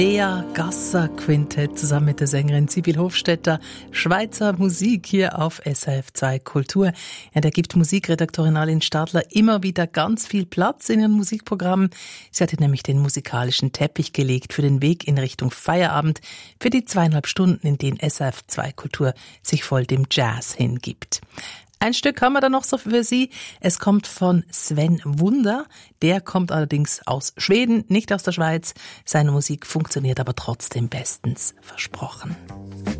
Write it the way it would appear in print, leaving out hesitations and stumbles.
Bea Gasser Quintett zusammen mit der Sängerin Sibyl Hofstetter. Schweizer Musik hier auf SRF 2 Kultur. Ja, da gibt Musikredaktorin Aline Stadler immer wieder ganz viel Platz in ihren Musikprogrammen. Sie hatte nämlich den musikalischen Teppich gelegt für den Weg in Richtung Feierabend, für die 2,5 Stunden, in denen SRF 2 Kultur sich voll dem Jazz hingibt. Ein Stück haben wir da noch so für Sie. Es kommt von Sven Wunder. Der kommt allerdings aus Schweden, nicht aus der Schweiz. Seine Musik funktioniert aber trotzdem bestens. Versprochen.